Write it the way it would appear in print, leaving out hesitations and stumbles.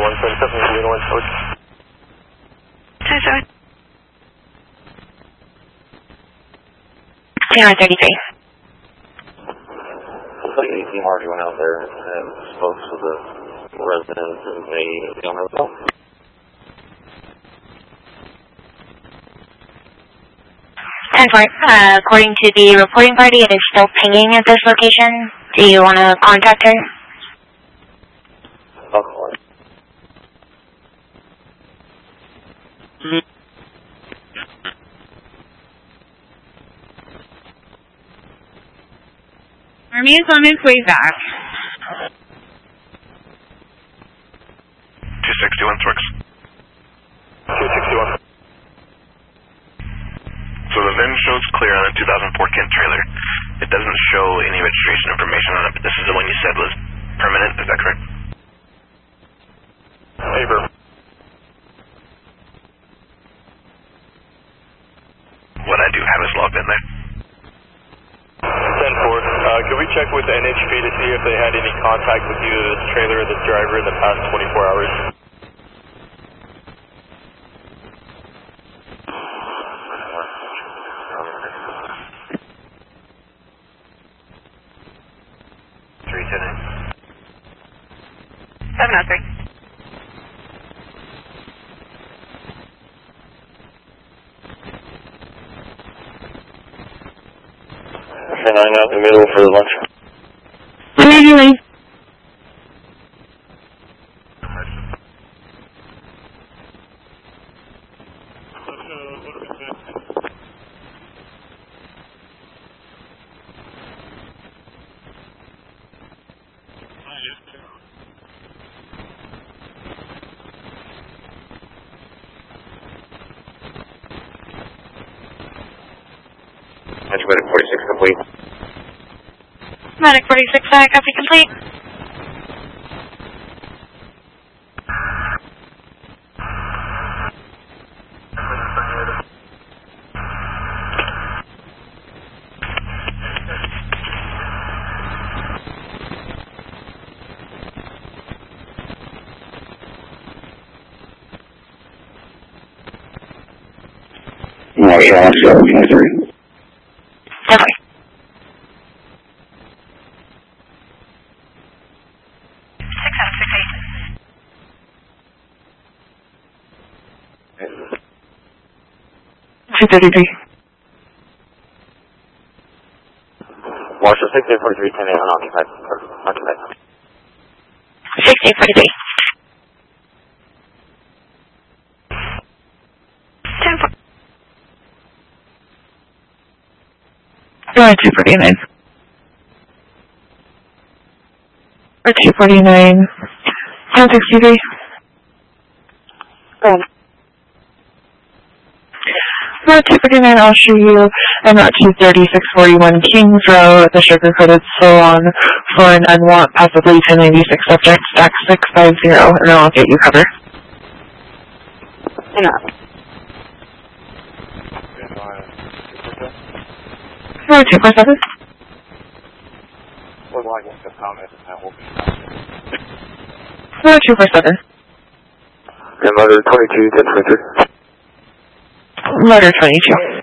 Sorry. 33. Looks like AT Harvey went out there and spoke to the residents and the owner of the home. 10-4. According to the reporting party, it is still pinging at this location. Do you want to contact her? I'll call her. Army is on its way back. 261 works. 261. So the VIN shows clear on a 2004 Kent trailer. It doesn't show any registration information on it, but this is the one you said was permanent, is that correct? Favor. What I do have is logged in there. 10-4. Could we check with NHP to see if they had any contact with either this trailer or this driver in the past 24 hours? And I'm out in the middle for the lunch. Immediately. Medic 46 complete. Medic 46, copy complete. No, yeah, let's go. 23. Definitely. Marshall 6843, 10 unoccupied. Occupied. 6843. 10-4. 249. Or 249. 1063. Go ahead. 249, I'll show you. I'm at 23641 Kings Row, the sugar-coated salon for an unwant, possibly 1096 subject, stack 650, and I'll get you covered. Hang on. 247. Would like to comment on that will be 247. Grandmother 22, 1023. Letter 22.